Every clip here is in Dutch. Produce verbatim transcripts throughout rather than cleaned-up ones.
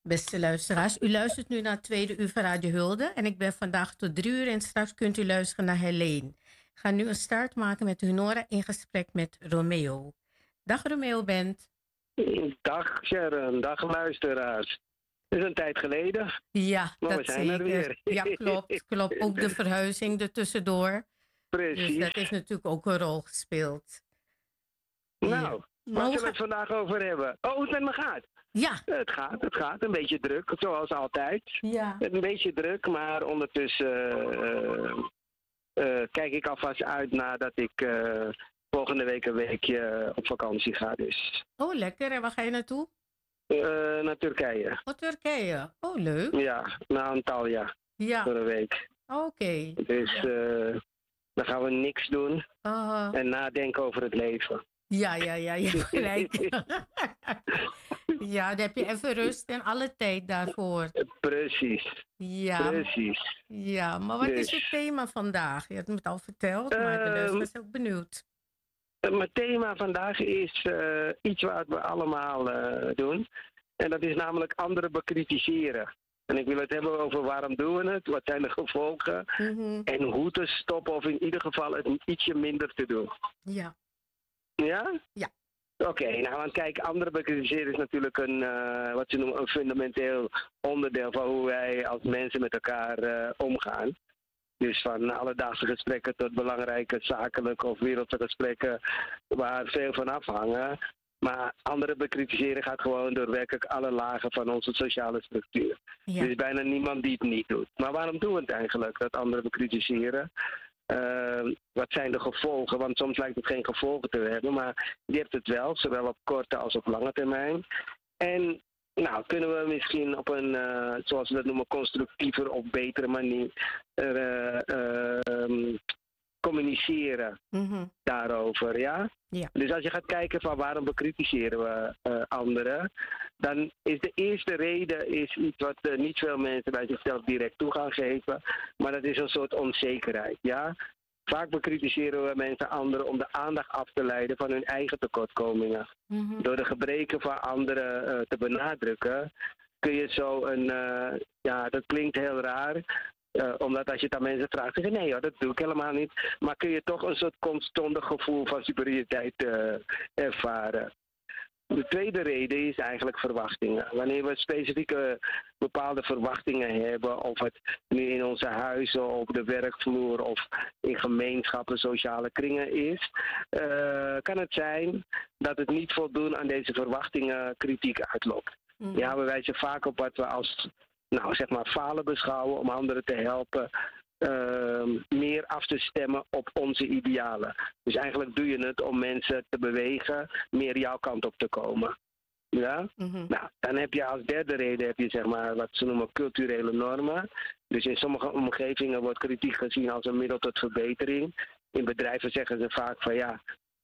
Beste luisteraars, u luistert nu naar het tweede uur van Radio Hulde en ik ben vandaag tot drie uur en straks kunt u luisteren naar Helene. Ik ga nu een start maken met Hunora in gesprek met Romeo. Dag Romeo Bent. Dag Sharon, dag luisteraars. Het is een tijd geleden, Ja, maar dat we zijn zeker. er weer. Ja, klopt, klopt. Ook de verhuizing ertussendoor. Precies. Dus dat heeft natuurlijk ook een rol gespeeld. Nou, ja. waar zullen we het vandaag over hebben? Oh, hoe het met me gaat? Ja. Het gaat, het gaat. Een beetje druk, zoals altijd. Ja. Een beetje druk, maar ondertussen uh, uh, kijk ik alvast uit nadat ik uh, volgende week een weekje op vakantie ga. Dus. Oh, lekker. En waar ga je naartoe? Uh, naar Turkije. Oh, Turkije. Oh, leuk. Ja, naar Antalya. Ja. Voor een week. Oké. Okay. Dus ja. uh, dan gaan we niks doen uh, en nadenken over het leven. Ja, ja, ja, ja, gelijk. Ja, dan heb je even rust en alle tijd daarvoor. Precies. Ja. Precies. Ja, maar wat dus. is het thema vandaag? Je hebt me het al verteld, uh, maar de luisteraars zijn ook benieuwd. Mijn thema vandaag is uh, iets wat we allemaal uh, doen. En dat is namelijk anderen bekritiseren. En ik wil het hebben over waarom doen we het, wat zijn de gevolgen mm-hmm. en hoe te stoppen of in ieder geval het ietsje minder te doen. Ja. Ja? Ja. Oké, okay, nou want kijk, anderen bekritiseren is natuurlijk een, uh, wat ze noemen, een fundamenteel onderdeel van hoe wij als mensen met elkaar uh, omgaan. Dus van alledaagse gesprekken tot belangrijke zakelijke of wereldse gesprekken waar veel van afhangen. Maar anderen bekritiseren gaat gewoon door werkelijk alle lagen van onze sociale structuur. Ja. Er is bijna niemand die het niet doet. Maar waarom doen we het eigenlijk, dat anderen bekritiseren? Uh, wat zijn de gevolgen? Want soms lijkt het geen gevolgen te hebben, maar je hebt het wel, zowel op korte als op lange termijn. En nou, kunnen we misschien op een, uh, zoals we dat noemen, constructiever of betere manier uh, uh, um, communiceren mm-hmm. daarover, ja? Ja. Dus als je gaat kijken van waarom bekritiseren we uh, anderen, dan is de eerste reden is iets wat uh, niet veel mensen bij zichzelf direct toe gaan geven, maar dat is een soort onzekerheid, ja? Vaak bekritiseren we mensen anderen om de aandacht af te leiden van hun eigen tekortkomingen. Mm-hmm. Door de gebreken van anderen uh, te benadrukken, kun je zo een, uh, ja, dat klinkt heel raar, uh, omdat als je het aan mensen vraagt, zeggen nee hoor, dat doe ik helemaal niet. Maar kun je toch een soort constant gevoel van superioriteit uh, ervaren. De tweede reden is eigenlijk verwachtingen. Wanneer we specifieke bepaalde verwachtingen hebben, of het nu in onze huizen, op de werkvloer of in gemeenschappen, sociale kringen is, uh, kan het zijn dat het niet voldoen aan deze verwachtingen kritiek uitlokt. Mm. Ja, we wijzen vaak op wat we als, nou zeg maar, falen beschouwen om anderen te helpen. Uh, meer af te stemmen op onze idealen. Dus eigenlijk doe je het om mensen te bewegen meer jouw kant op te komen. Ja? Mm-hmm. Nou, dan heb je als derde reden heb je zeg maar wat ze noemen culturele normen. Dus in sommige omgevingen wordt kritiek gezien als een middel tot verbetering. In bedrijven zeggen ze vaak van ja,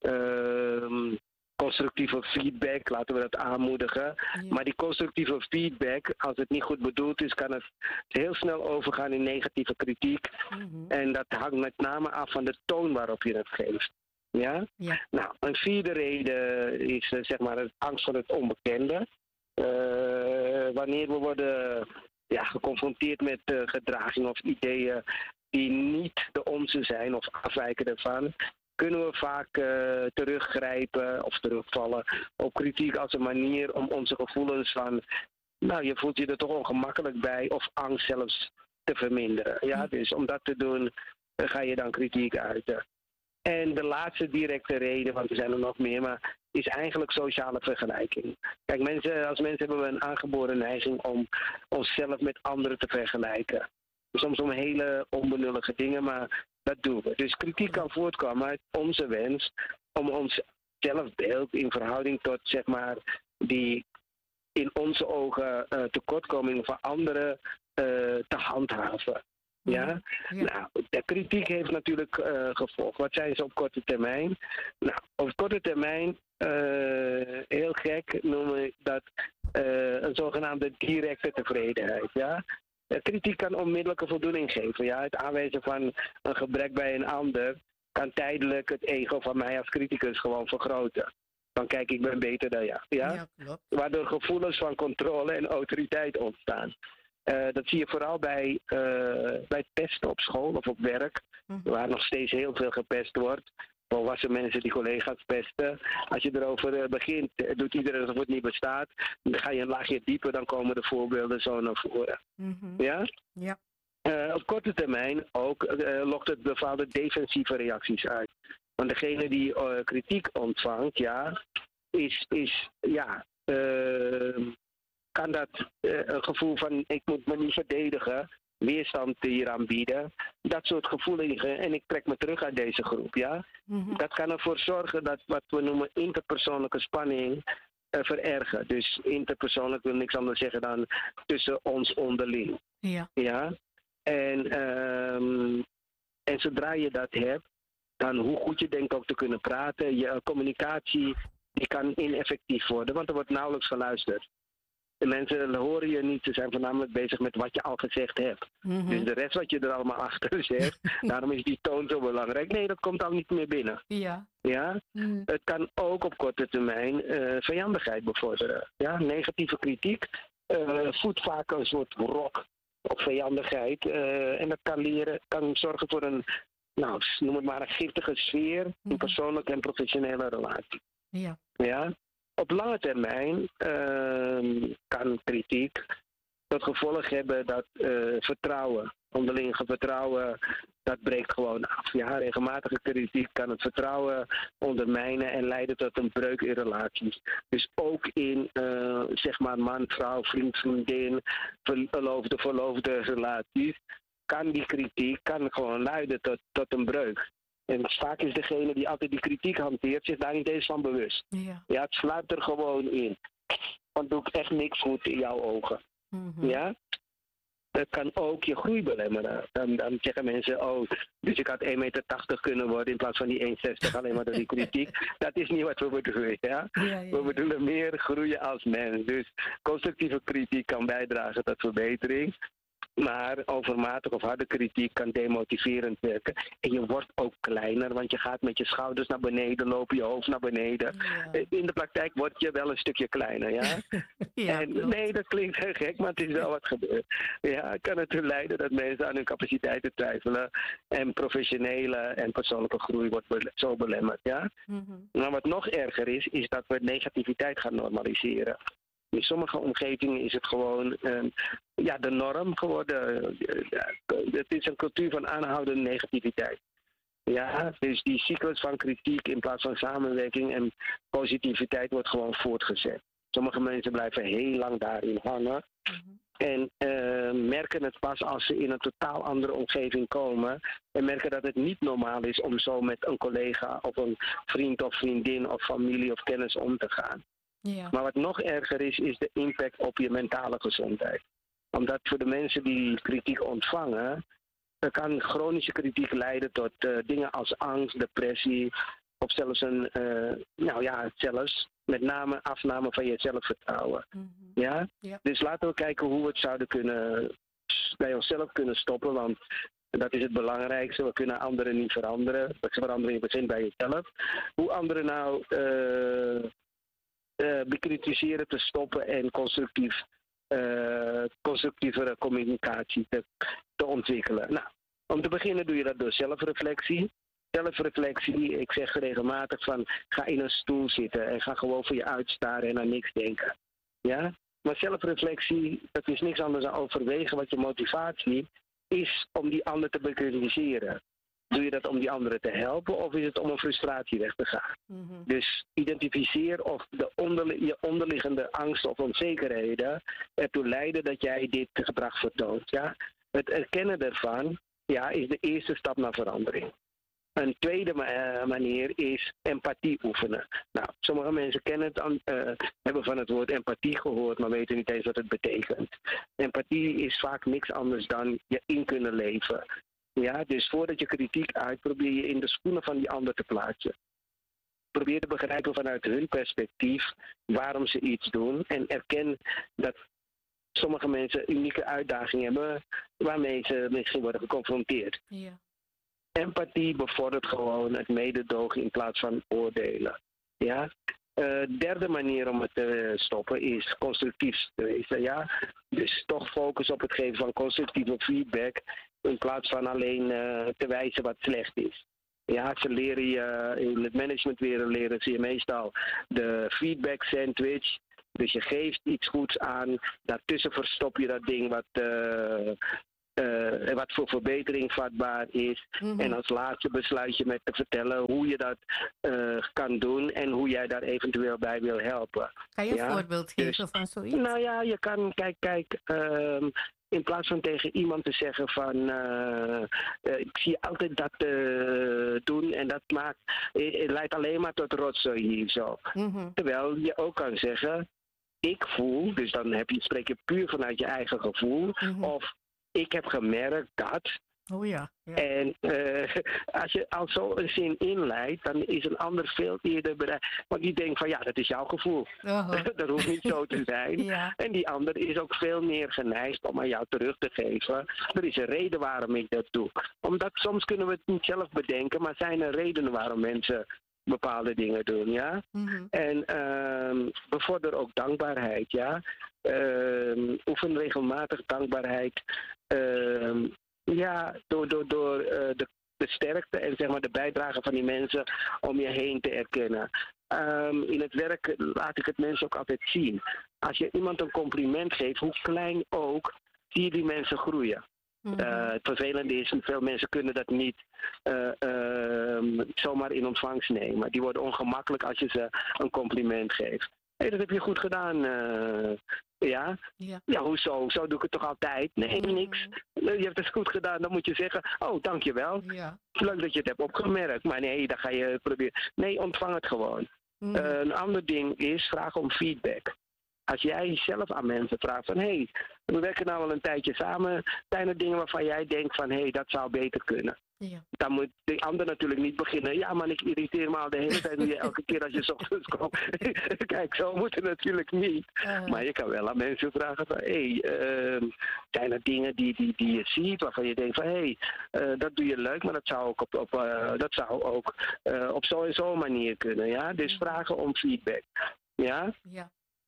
uh, constructieve feedback, laten we dat aanmoedigen. Ja. Maar die constructieve feedback, als het niet goed bedoeld is, kan het heel snel overgaan in negatieve kritiek. Mm-hmm. En dat hangt met name af van de toon waarop je het geeft. Ja? Ja. Nou, een vierde reden is uh, zeg maar het angst voor het onbekende. Uh, wanneer we worden ja, geconfronteerd met uh, gedragingen of ideeën die niet de onze zijn of afwijken ervan, kunnen we vaak uh, teruggrijpen of terugvallen op kritiek als een manier om onze gevoelens van, nou, je voelt je er toch ongemakkelijk bij of angst zelfs te verminderen. Ja, dus om dat te doen uh, ga je dan kritiek uiten. En de laatste directe reden, want er zijn er nog meer, maar is eigenlijk sociale vergelijking. Kijk, mensen, als mensen hebben we een aangeboren neiging om onszelf met anderen te vergelijken. Soms om hele onbenullige dingen, maar dat doen we. Dus kritiek kan voortkomen uit onze wens om ons zelfbeeld in verhouding tot, zeg maar, die in onze ogen uh, tekortkomingen van anderen uh, te handhaven. Ja? Ja. Nou, de kritiek heeft natuurlijk uh, gevolg. Wat zijn ze op korte termijn? Nou, op korte termijn, uh, heel gek, noemen we dat uh, een zogenaamde directe tevredenheid. Ja? De kritiek kan onmiddellijke voldoening geven. Ja? Het aanwijzen van een gebrek bij een ander kan tijdelijk het ego van mij als criticus gewoon vergroten. dan kijk ik ben beter dan jou. Ja? Ja, klopt. Waardoor gevoelens van controle en autoriteit ontstaan. Uh, dat zie je vooral bij, uh, bij testen op school of op werk, mm-hmm. waar nog steeds heel veel gepest wordt. Volwassen mensen die collega's pesten. Als je erover uh, begint, doet iedereen alsof het niet bestaat. Dan ga je een laagje dieper, dan komen de voorbeelden zo naar voren. Mm-hmm. Ja? Ja. Uh, op korte termijn ook uh, lokt het bepaalde defensieve reacties uit. Want degene die uh, kritiek ontvangt, ja, is, is ja, uh, kan dat uh, een gevoel van ik moet me niet verdedigen, weerstand hieraan bieden. Dat soort gevoelingen. En ik trek me terug uit deze groep, ja. Mm-hmm. Dat kan ervoor zorgen dat wat we noemen interpersoonlijke spanning uh, verergen. Dus interpersoonlijk wil niks anders zeggen dan tussen ons onderling. Ja. Ja. En, um, en zodra je dat hebt, dan hoe goed je denkt ook te kunnen praten, je communicatie die kan ineffectief worden, want er wordt nauwelijks geluisterd. De mensen horen je niet, ze zijn voornamelijk bezig met wat je al gezegd hebt. Mm-hmm. Dus de rest wat je er allemaal achter zegt, daarom is die toon zo belangrijk. Nee, dat komt al niet meer binnen. Ja. Ja? Mm. Het kan ook op korte termijn uh, vijandigheid bevorderen. Ja? Negatieve kritiek uh, voedt vaak een soort rok op vijandigheid. Uh, en dat kan, leren, kan zorgen voor een, nou, noem het maar een giftige sfeer in mm-hmm. persoonlijke en professionele relatie. Ja. Ja? Op lange termijn uh, kan kritiek tot gevolg hebben dat uh, vertrouwen, onderlinge vertrouwen, dat breekt gewoon af. Ja, regelmatige kritiek kan het vertrouwen ondermijnen en leiden tot een breuk in relaties. Dus ook in, uh, zeg maar, man, vrouw, vriend, vriendin, verloofde, verloofde relaties, kan die kritiek kan gewoon leiden tot, tot een breuk. En vaak is degene die altijd die kritiek hanteert zich daar niet eens van bewust. Ja, ja het sluipt er gewoon in. Want doe ik echt niks goed in jouw ogen. Mm-hmm. Ja? Dat kan ook je groei belemmeren. Dan, dan zeggen mensen, oh, dus ik had één meter tachtig kunnen worden in plaats van die één komma zestig alleen maar door die kritiek. Dat is niet wat we bedoelen. Ja? Ja, ja, ja. We bedoelen meer groeien als mens. Dus constructieve kritiek kan bijdragen tot verbetering. Maar overmatig of harde kritiek kan demotiverend werken. En je wordt ook kleiner, want je gaat met je schouders naar beneden lopen, je hoofd naar beneden. Ja. In de praktijk word je wel een stukje kleiner, ja? ja en, nee, dat klinkt heel gek, maar het is wel wat gebeurt. Ja, het kan ertoe leiden dat mensen aan hun capaciteiten twijfelen. En professionele en persoonlijke groei wordt be- zo belemmerd, ja? Mm-hmm. Maar wat nog erger is, is dat we negativiteit gaan normaliseren. In sommige omgevingen is het gewoon uh, ja, de norm geworden. Het is een cultuur van aanhoudende negativiteit. Ja, dus die cyclus van kritiek in plaats van samenwerking en positiviteit wordt gewoon voortgezet. Sommige mensen blijven heel lang daarin hangen. Mm-hmm. En uh, merken het pas als ze in een totaal andere omgeving komen. En merken dat het niet normaal is om zo met een collega of een vriend of vriendin of familie of kennis om te gaan. Ja. Maar wat nog erger is, is de impact op je mentale gezondheid. Omdat voor de mensen die kritiek ontvangen, dan kan chronische kritiek leiden tot uh, dingen als angst, depressie of zelfs een, uh, nou ja, zelfs met name afname van je zelfvertrouwen. Mm-hmm. Ja? Ja. Dus laten we kijken hoe we het zouden kunnen, bij onszelf kunnen stoppen, want dat is het belangrijkste. We kunnen anderen niet veranderen. Dat verandering begint bij jezelf. Hoe anderen nou Uh, Uh, bekritiseren te stoppen en constructief, uh, constructievere communicatie te, te ontwikkelen. Nou, om te beginnen doe je dat door zelfreflectie. Zelfreflectie, ik zeg regelmatig van ga in een stoel zitten en ga gewoon voor je uitstaren en aan niks denken. Ja? Maar zelfreflectie, dat is niks anders dan overwegen wat je motivatie is om die ander te bekritiseren. Doe je dat om die anderen te helpen of is het om een frustratie weg te gaan? Mm-hmm. Dus identificeer of de onderli- je onderliggende angsten of onzekerheden ertoe leiden dat jij dit gedrag vertoont. Ja? Het erkennen daarvan ja, is de eerste stap naar verandering. Een tweede ma- manier is empathie oefenen. Nou, sommige mensen kennen het, uh, hebben van het woord empathie gehoord, maar weten niet eens wat het betekent. Empathie is vaak niks anders dan je in kunnen leven. Ja, dus voordat je kritiek uit, probeer je in de schoenen van die ander te plaatsen. Probeer te begrijpen vanuit hun perspectief waarom ze iets doen. En erken dat sommige mensen unieke uitdagingen hebben waarmee ze misschien worden geconfronteerd. Ja. Empathie bevordert gewoon het mededogen in plaats van oordelen. Ja? Uh, derde manier om het te stoppen is constructief te wezen. Ja? Dus toch focus op het geven van constructieve feedback in plaats van alleen uh, te wijzen wat slecht is. Ja, ze leren je in het managementwereld leren ze je meestal de feedback sandwich. Dus je geeft iets goeds aan, daartussen verstop je dat ding wat, uh, uh, wat voor verbetering vatbaar is. Mm-hmm. En als laatste besluit je met te vertellen hoe je dat uh, kan doen en hoe jij daar eventueel bij wil helpen. Kan je een ja? voorbeeld geven dus, van zoiets? Nou ja, je kan, kijk, kijk... Uh, in plaats van tegen iemand te zeggen van uh, uh, ik zie altijd dat uh, doen en dat maakt, het leidt alleen maar tot rotzooi hier zo. Mm-hmm. Terwijl je ook kan zeggen, ik voel, dus dan heb je, spreek je puur vanuit je eigen gevoel, mm-hmm. of ik heb gemerkt dat. Oh ja. ja. En uh, als je al zo een zin inleidt, dan is een ander veel eerder bereid. Want die denkt van ja, dat is jouw gevoel. Uh-huh. Dat hoeft niet zo te zijn. ja. En die ander is ook veel meer geneigd om aan jou terug te geven. Er is een reden waarom ik dat doe. Omdat soms kunnen we het niet zelf bedenken, maar zijn er redenen waarom mensen bepaalde dingen doen, ja. Mm-hmm. En uh, bevorder ook dankbaarheid, ja. Uh, oefen regelmatig dankbaarheid. Uh, Ja, door, door, door uh, de, de sterkte en zeg maar, de bijdrage van die mensen om je heen te erkennen. Um, in het werk laat ik het mensen ook altijd zien. Als je iemand een compliment geeft, hoe klein ook, zie je die mensen groeien. Mm-hmm. Uh, het vervelende is, veel mensen kunnen dat niet uh, uh, zomaar in ontvangst nemen. Die worden ongemakkelijk als je ze een compliment geeft. Hé, hey, dat heb je goed gedaan. Uh, ja? ja? Ja, hoezo? Zo doe ik het toch altijd? Nee, mm. niks. Je hebt het goed gedaan. Dan moet je zeggen, oh, dankjewel. Ja. Leuk dat je het hebt opgemerkt. Maar nee, dan ga je proberen. Nee, ontvang het gewoon. Mm. Uh, een ander ding is, vraag om feedback. Als jij zelf aan mensen vraagt van, hé, hey, we werken nou al een tijdje samen. Zijn er dingen waarvan jij denkt van, hé, hey, dat zou beter kunnen? Ja. Dan moet de ander natuurlijk niet beginnen. Ja, man, ik irriteer me al de hele tijd. Je elke keer als je 's ochtends komt. Kijk, zo moet het natuurlijk niet. Uh. Maar je kan wel aan mensen vragen van, hé, hey, uh, zijn er dingen die, die, die je ziet waarvan je denkt van, hé, hey, uh, dat doe je leuk, maar dat zou ook op, op, uh, dat zou ook uh, op zo en zo'n manier kunnen. Ja? Dus uh. vragen om feedback. Ja? Ja.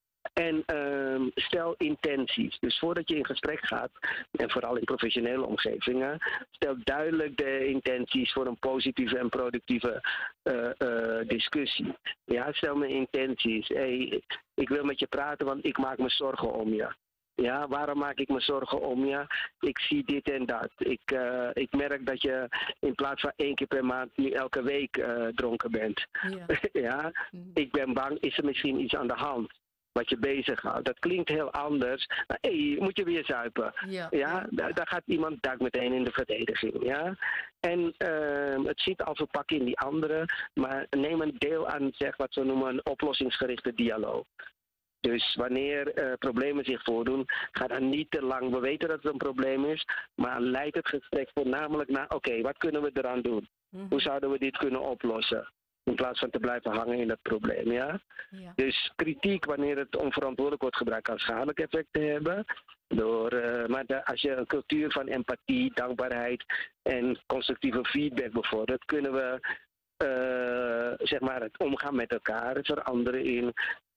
En uh, stel intenties. Dus voordat je in gesprek gaat, en vooral in professionele omgevingen, stel duidelijk de intenties voor een positieve en productieve uh, uh, discussie. Ja, stel me intenties. Hey, ik wil met je praten, want ik maak me zorgen om je. Ja, waarom maak ik me zorgen om je? Ik zie dit en dat. Ik, uh, ik merk dat je in plaats van één keer per maand nu elke week uh, dronken bent. Ja. ja? Mm. Ik ben bang, is er misschien iets aan de hand? Wat je bezighoudt. Dat klinkt heel anders. Hé, hey, moet je weer zuipen? Ja, ja? Daar, daar gaat iemand duikt meteen in de verdediging. Ja? En uh, het zit al verpakt in die andere, maar neem een deel aan, zeg wat we noemen, een oplossingsgerichte dialoog. Dus wanneer uh, problemen zich voordoen, ga dan niet te lang. We weten dat het een probleem is, maar leid het gesprek voornamelijk naar, oké, okay, wat kunnen we eraan doen? Mm-hmm. Hoe zouden we dit kunnen oplossen? In plaats van te blijven hangen in dat probleem, ja? Ja. Dus kritiek, wanneer het onverantwoordelijk wordt gebruikt, kan schadelijke effecten hebben. Door, uh, maar de, als je een cultuur van empathie, dankbaarheid en constructieve feedback bevordert, kunnen we uh, zeg maar het omgaan met elkaar veranderen in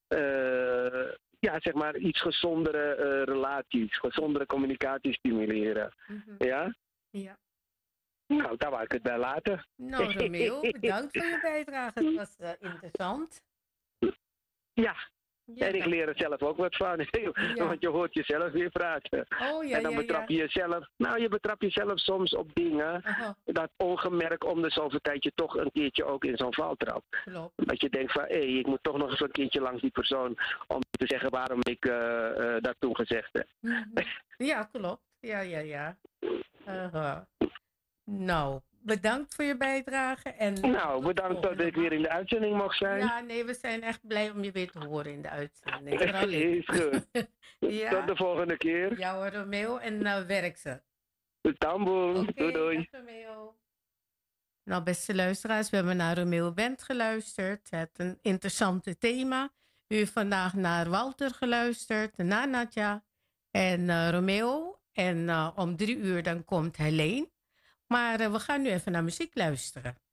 uh, ja, zeg maar iets gezondere uh, relaties, gezondere communicatie stimuleren. Mm-hmm. Ja? Ja. Nou, daar wou ik het bij laten. Nou, Romeo, bedankt voor je bijdrage. Het was uh, interessant. Ja. ja, en ik leer er zelf ook wat van. Ja. Want je hoort jezelf weer praten. Oh, ja, en dan ja, betrap je ja. jezelf. Nou, je betrapt jezelf soms op dingen. Aha. Dat ongemerkt om de zoveel tijd je toch een keertje ook in zo'n val trapt. Klopt. Dat je denkt van, hé, hey, ik moet toch nog eens een keertje langs die persoon om te zeggen waarom ik uh, uh, dat toen gezegd heb. Mm-hmm. Ja, klopt. Ja, ja, ja. Uh-huh. Nou, bedankt voor je bijdrage. En nou, bedankt dat ik weer in de uitzending mag zijn. Ja, nee, we zijn echt blij om je weer te horen in de uitzending. Is goed. ja. Tot de volgende keer. Ja hoor, Romeo. En uh, werk ze. Tamboe. Okay, doei doei. Dag, Romeo. Nou, beste luisteraars, we hebben naar Romeo Bent geluisterd. Het een interessante thema. U heeft vandaag naar Walter geluisterd, naar Nadja en uh, Romeo. En uh, om drie uur dan komt Helene. Maar uh, we gaan nu even naar muziek luisteren.